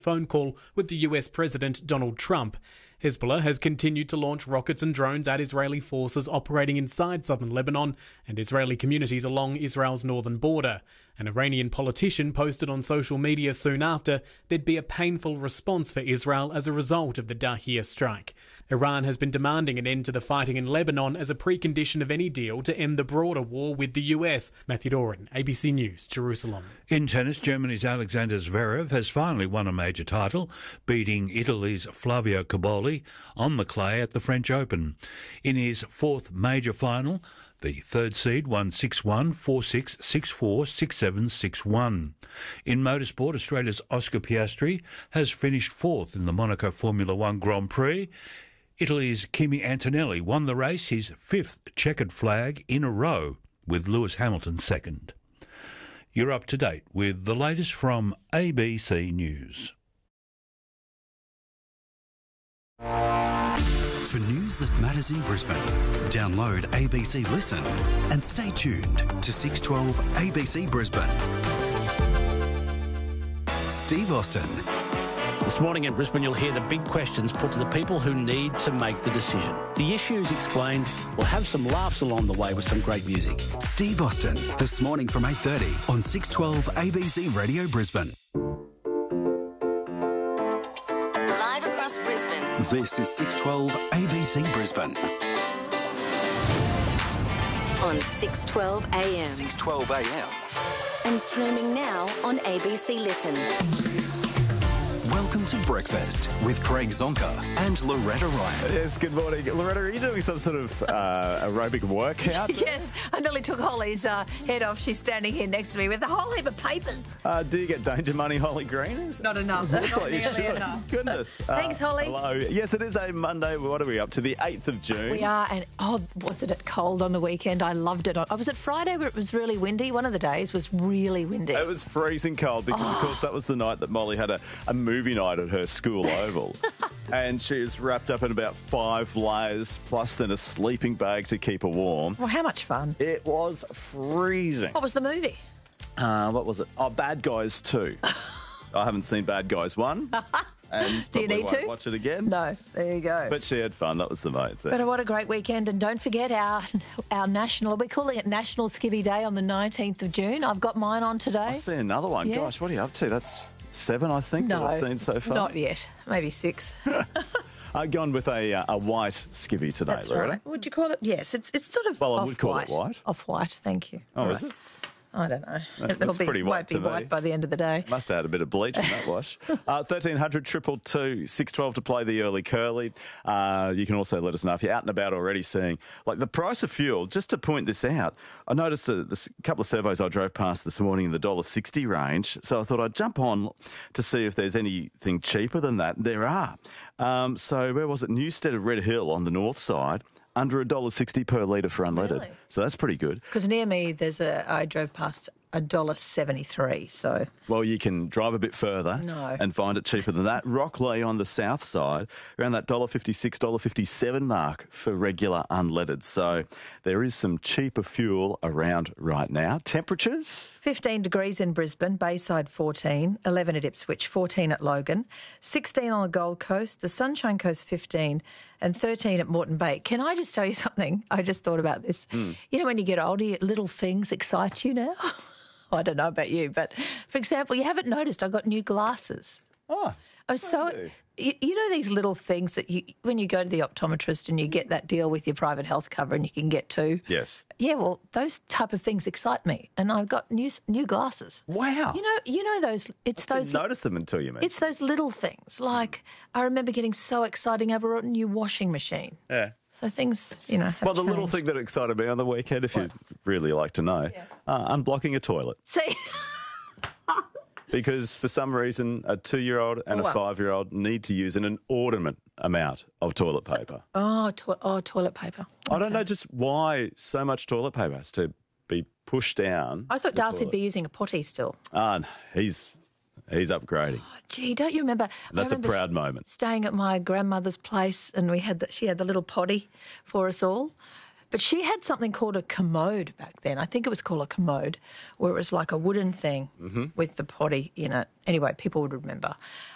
phone call with the US President Donald Trump. Hezbollah has continued to launch rockets and drones at Israeli forces operating inside southern Lebanon and Israeli communities along Israel's northern border. An Iranian politician posted on social media soon after there'd be a painful response for Israel as a result of the Dahir strike. Iran has been demanding an end to the fighting in Lebanon as a precondition of any deal to end the broader war with the US. Matthew Doran, ABC News, Jerusalem. In tennis, Germany's Alexander Zverev has finally won a major title, beating Italy's Flavio Cobolli on the clay at the French Open. In his fourth major final, the third seed won 6-1, 4-6, 6-4, 6-7, 6-1. In motorsport, Australia's Oscar Piastri has finished fourth in the Monaco Formula One Grand Prix. Italy's Kimi Antonelli won the race, his fifth checkered flag in a row, with Lewis Hamilton second. You're up to date with the latest from ABC News. For news that matters in Brisbane, download ABC Listen and stay tuned to 612 ABC Brisbane. Steve Austin. This morning in Brisbane, you'll hear the big questions put to the people who need to make the decision. The issues explained. We'll have some laughs along the way with some great music. Steve Austin, this morning from 8:30 on 612 ABC Radio Brisbane. Live across Brisbane. This is 612 ABC Brisbane. On 612 AM. 612 AM. And streaming now on ABC Listen. Welcome to Breakfast with Craig Zonka and Loretta Ryan. Yes, good morning. Loretta, are you doing some sort of aerobic workout? Yes, I nearly took Holly's head off. She's standing here next to me with a whole heap of papers. Do you get danger money, Holly Green? Not enough. Looks Not like you nearly should. enough. Goodness. Thanks, Holly. Hello. Yes, it is a Monday. What are we up to? The 8th of June. We are, and wasn't it cold on the weekend? I loved it. Was it Friday where it was really windy? One of the days was really windy. It was freezing cold because, of course, that was the night that Molly had a movie night at her school oval. And she was wrapped up in about 5 layers, plus then a sleeping bag to keep her warm. Well, how much fun? It was freezing. What was the movie? What was it? Oh, Bad Guys 2. I haven't seen Bad Guys 1. And do you need to watch it again? No, there you go. But she had fun. That was the main thing. But what a great weekend. And don't forget our national, we're calling it National Skivvy Day on the 19th of June. I've got mine on today. I see another one. Yeah. Gosh, what are you up to? That's 7, I think, that I've seen so far. Not yet. Maybe 6. Gone with a white skivvy today, That's Loretta. right. Would you call it? Yes, it's sort of Well, I off-white. would call it white. Off-white, thank you. Oh, All is right. it? I don't know. Looks pretty white won't be to me. white by the end of the day. Must have had a bit of bleach in that wash. 1300 222 612 to play the early curly. You can also let us know if you're out and about already seeing, like, the price of fuel. Just to point this out, I noticed a couple of servos I drove past this morning in the $1.60 range, so I thought I'd jump on to see if there's anything cheaper than that. There are. So where was it? Newstead of Red Hill on the north side, under $1.60 per litre for unleaded. Really? So that's pretty good. Because near me, I drove past $1.73, so... Well, you can drive a bit further and find it cheaper than that. Rockley on the south side, around that $1.56, $1.57 mark for regular unleaded. So there is some cheaper fuel around right now. Temperatures? 15 degrees in Brisbane, Bayside 14, 11 at Ipswich, 14 at Logan, 16 on the Gold Coast, the Sunshine Coast 15, and 13 at Moreton Bay. Can I just tell you something? I just thought about this. You know, when you get older, little things excite you now. I don't know about you, but for example, you haven't noticed I got new glasses. Oh, I was you know these little things that when you go to the optometrist and you get that deal with your private health cover and you can get 2. Yes. Yeah, well, those type of things excite me, and I've got new glasses. Wow. You know those. It's I those. didn't notice them until you mentioned. It's those little things. Like I remember getting so exciting over a new washing machine. Yeah. So things, have Well, the little changed. thing that excited me on the weekend, if you'd really like to know, unblocking a toilet. See. Because for some reason, a 2-year-old and a 5-year-old need to use an inordinate amount of toilet paper. Toilet paper. I don't know just why so much toilet paper has to be pushed down. I thought Darcy'd be using a potty still. He's upgrading. Oh, gee, don't you remember? That's a proud moment. Staying at my grandmother's place, and she had the little potty for us all. But she had something called a commode back then. I think it was called a commode, where it was like a wooden thing with the potty in it. Anyway, people would remember.